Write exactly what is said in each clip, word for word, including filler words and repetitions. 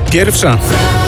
Pierwsza.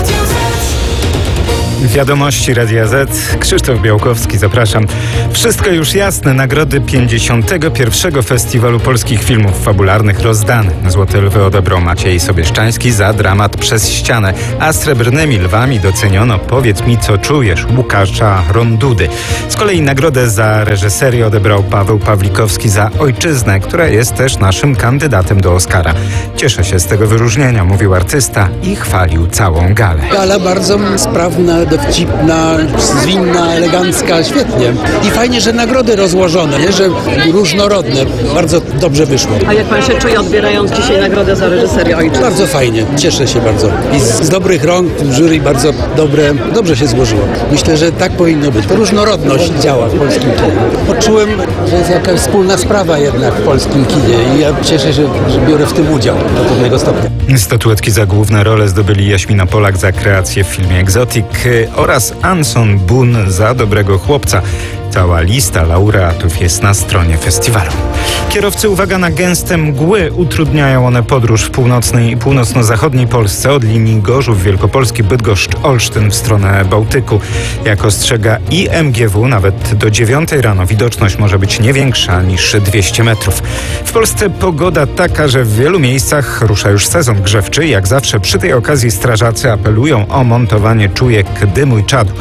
Wiadomości Radia Z. Krzysztof Białkowski, zapraszam. Wszystko już jasne. Nagrody pięćdziesiątego pierwszego Festiwalu Polskich Filmów Fabularnych rozdane. Złote Lwy odebrał Maciej Sobieszczański za dramat Przez ścianę, a Srebrnymi Lwami doceniono Powiedz mi, co czujesz Łukasza Rondudy. Z kolei nagrodę za reżyserię odebrał Paweł Pawlikowski za Ojczyznę, która jest też naszym kandydatem do Oscara. Cieszę się z tego wyróżnienia, mówił artysta i chwalił całą galę. Gala bardzo sprawna, dowcipna, zwinna, elegancka, świetnie. I fajnie, że nagrody rozłożone, nie? Że różnorodne. Bardzo dobrze wyszło. A jak pan się czuje, odbierając dzisiaj nagrodę za reżyserię Ojczyzny? Bardzo fajnie, cieszę się bardzo. I z, z dobrych rąk, jury bardzo dobre, dobrze się złożyło. Myślę, że tak powinno być. To różnorodność działa w polskim kinie. Poczułem, że jest jakaś wspólna sprawa jednak w polskim kinie i ja cieszę się, że biorę w tym udział do pewnego stopnia. Statuetki za główne role zdobyli Jaśmina Polak za kreację w filmie Exotic oraz Anson Boon za Dobrego chłopca. Cała lista laureatów jest na stronie festiwalu. Kierowcy, uwaga na gęste mgły. Utrudniają one podróż w północnej i północno-zachodniej Polsce od linii Gorzów Wielkopolski, Bydgoszcz, Olsztyn w stronę Bałtyku. Jak ostrzega I M G W, nawet do dziewiątej rano widoczność może być nie większa niż dwieście metrów. W Polsce pogoda taka, że w wielu miejscach rusza już sezon grzewczy. Jak zawsze przy tej okazji strażacy apelują o montowanie czujek dymu i czadu.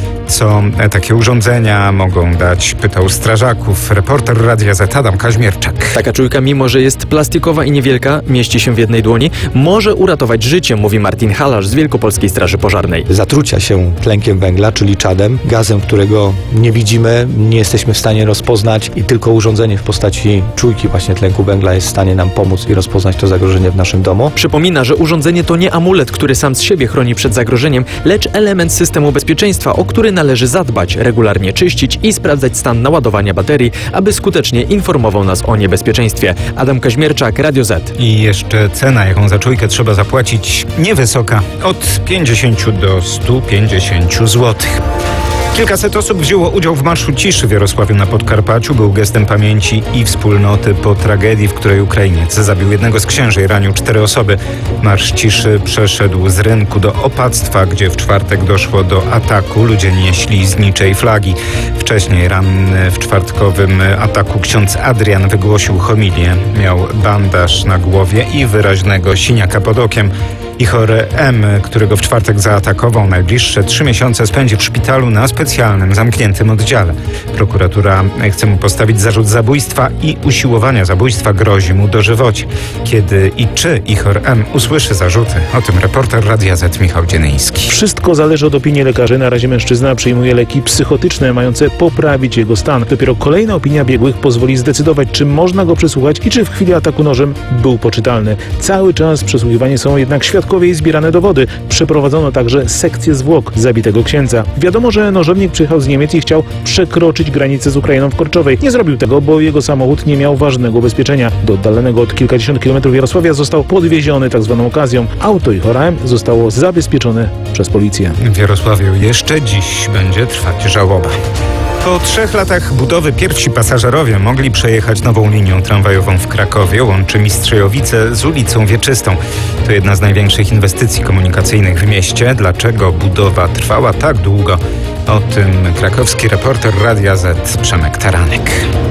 Co takie urządzenia mogą dać, pytał strażaków reporter Radia Z Adam Kaźmierczak. Taka czujka, mimo że jest plastikowa i niewielka, mieści się w jednej dłoni, może uratować życie, mówi Martin Halarz z Wielkopolskiej Straży Pożarnej. Zatrucia się tlenkiem węgla, czyli czadem, gazem, którego nie widzimy, nie jesteśmy w stanie rozpoznać i tylko urządzenie w postaci czujki właśnie tlenku węgla jest w stanie nam pomóc i rozpoznać to zagrożenie w naszym domu. Przypomina, że urządzenie to nie amulet, który sam z siebie chroni przed zagrożeniem, lecz element systemu bezpieczeństwa, o który należy zadbać, regularnie czyścić i sprawdzać stan naładowania baterii, aby skutecznie informował nas o niebezpieczeństwie. Adam Kaźmierczak, Radio Z. I jeszcze cena, jaką za czujkę trzeba zapłacić, niewysoka. Od pięćdziesięciu do stu pięćdziesięciu złotych. Kilkaset osób wzięło udział w Marszu Ciszy w Jarosławiu na Podkarpaciu. Był gestem pamięci i wspólnoty po tragedii, w której Ukrainiec zabił jednego z księży i ranił cztery osoby. Marsz Ciszy przeszedł z rynku do opactwa, gdzie w czwartek doszło do ataku. Ludzie nieśli znicze flagi. Wcześniej ranny w czwartkowym ataku ksiądz Adrian wygłosił homilię. Miał bandaż na głowie i wyraźnego siniaka pod okiem. Ichor M., którego w czwartek zaatakował, najbliższe trzy miesiące spędzi w szpitalu na specjalnym, zamkniętym oddziale. Prokuratura chce mu postawić zarzut zabójstwa i usiłowania zabójstwa, grozi mu dożywocie. Kiedy i czy Ichor M. usłyszy zarzuty? O tym reporter Radia Z Michał Dzienyński. Wszystko zależy od opinii lekarzy. Na razie mężczyzna przyjmuje leki psychotyczne mające poprawić jego stan. Dopiero kolejna opinia biegłych pozwoli zdecydować, czy można go przesłuchać i czy w chwili ataku nożem był poczytalny. Cały czas przesłuchiwani są jednak świadkowie i zbierane dowody. Przeprowadzono także sekcję zwłok zabitego księdza. Wiadomo, że nożownik przyjechał z Niemiec i chciał przekroczyć granicę z Ukrainą w Korczowej. Nie zrobił tego, bo jego samochód nie miał ważnego ubezpieczenia. Do oddalonego od kilkadziesiąt kilometrów Jarosławia został podwieziony tak zwaną okazją. Auto Ichora M. zostało zabezpieczone przez policję. W Jarosławiu jeszcze dziś będzie trwać żałoba. Po trzech latach budowy pierwsi pasażerowie mogli przejechać nową linią tramwajową w Krakowie. Łączy Mistrzejowice z ulicą Wieczystą. To jedna z największych inwestycji komunikacyjnych w mieście. Dlaczego budowa trwała tak długo? O tym krakowski reporter Radia Z Przemek Taranek.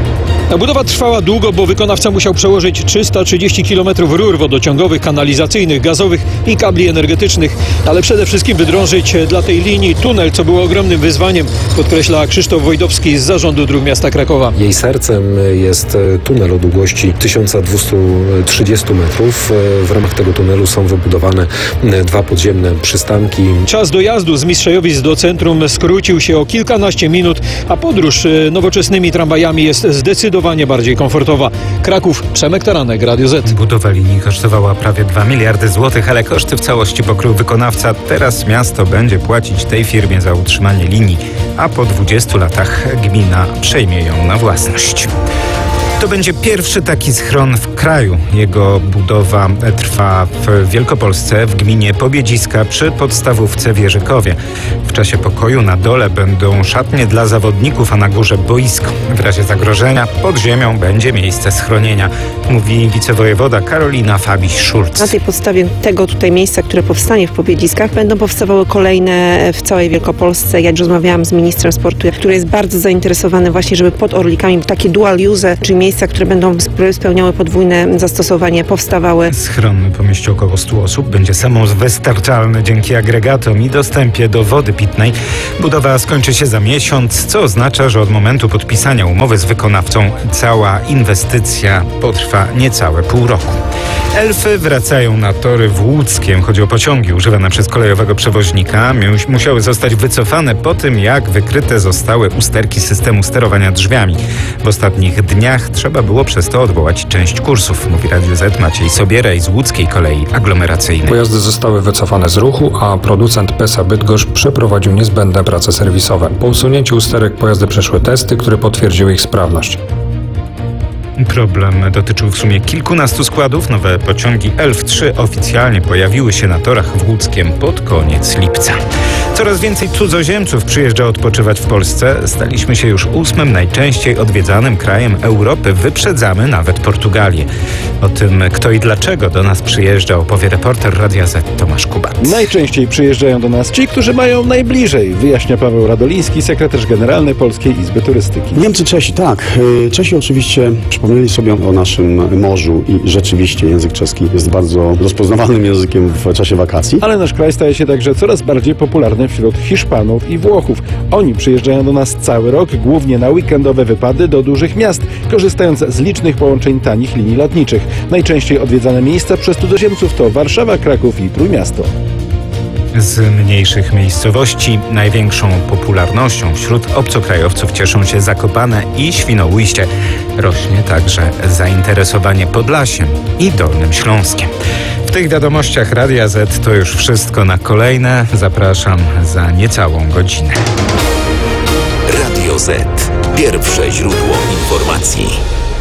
Budowa trwała długo, bo wykonawca musiał przełożyć trzysta trzydzieści kilometrów rur wodociągowych, kanalizacyjnych, gazowych i kabli energetycznych, ale przede wszystkim wydrążyć dla tej linii tunel, co było ogromnym wyzwaniem, podkreśla Krzysztof Wojdowski z Zarządu Dróg Miasta Krakowa. Jej sercem jest tunel o długości tysiąc dwieście trzydzieści metrów. W ramach tego tunelu są wybudowane dwa podziemne przystanki. Czas dojazdu z Mistrzejowic do centrum skrócił się o kilkanaście minut, a podróż nowoczesnymi tramwajami jest zdecydowanie bardziej komfortowa. Kraków, Przemek Taranek, Radio Z. Budowa linii kosztowała prawie dwa miliardy złotych, ale koszty w całości pokrył wykonawca. Teraz miasto będzie płacić tej firmie za utrzymanie linii, a po dwudziestu latach gmina przejmie ją na własność. To będzie pierwszy taki schron w kraju. Jego budowa trwa w Wielkopolsce, w gminie Pobiedziska przy podstawówce w Jerzykowie. W czasie pokoju na dole będą szatnie dla zawodników, a na górze boisko. W razie zagrożenia pod ziemią będzie miejsce schronienia, mówi wicewojewoda Karolina Fabiś-Szulc. Na tej podstawie tego tutaj miejsca, które powstanie w Pobiedziskach, będą powstawały kolejne w całej Wielkopolsce. Ja rozmawiałam z ministrem sportu, który jest bardzo zainteresowany właśnie, żeby pod Orlikami takie dual use, czyli miejsca, które będą spełniały podwójne zastosowanie, powstawały. Schron pomieści około stu osób, będzie samowystarczalny dzięki agregatom i dostępie do wody pitnej. Budowa skończy się za miesiąc, co oznacza, że od momentu podpisania umowy z wykonawcą cała inwestycja potrwa niecałe pół roku. Elfy wracają na tory w Łódzkiem. Chodzi o pociągi używane przez kolejowego przewoźnika. Musiały zostać wycofane po tym, jak wykryte zostały usterki systemu sterowania drzwiami. W ostatnich dniach trzeba było przez to odwołać część kursów, mówi Radio Z Maciej Sobieraj z Łódzkiej Kolei Aglomeracyjnej. Pojazdy zostały wycofane z ruchu, a producent Pesa Bydgoszcz przeprowadził niezbędne prace serwisowe. Po usunięciu usterek pojazdy przeszły testy, które potwierdziły ich sprawność. Problem dotyczył w sumie kilkunastu składów. Nowe pociągi Elf trzy oficjalnie pojawiły się na torach w Łódzkiem pod koniec lipca. Coraz więcej cudzoziemców przyjeżdża odpoczywać w Polsce. Staliśmy się już ósmym najczęściej odwiedzanym krajem Europy. Wyprzedzamy nawet Portugalię. O tym, kto i dlaczego do nas przyjeżdża, opowie reporter Radia Z Tomasz Kubat. Najczęściej przyjeżdżają do nas ci, którzy mają najbliżej, wyjaśnia Paweł Radoliński, sekretarz generalny Polskiej Izby Turystyki. Niemcy, Czesi, tak. Czesi oczywiście przypomnieli sobie o naszym morzu i rzeczywiście język czeski jest bardzo rozpoznawalnym językiem w czasie wakacji. Ale nasz kraj staje się także coraz bardziej popularny wśród Hiszpanów i Włochów. Oni przyjeżdżają do nas cały rok, głównie na weekendowe wypady do dużych miast, korzystając z licznych połączeń tanich linii lotniczych. Najczęściej odwiedzane miejsca przez cudzoziemców to Warszawa, Kraków i Trójmiasto. Z mniejszych miejscowości największą popularnością wśród obcokrajowców cieszą się Zakopane i Świnoujście. Rośnie także zainteresowanie Podlasiem i Dolnym Śląskiem. W tych wiadomościach Radia Z to już wszystko. Na kolejne zapraszam za niecałą godzinę. Radio Z. Pierwsze źródło informacji.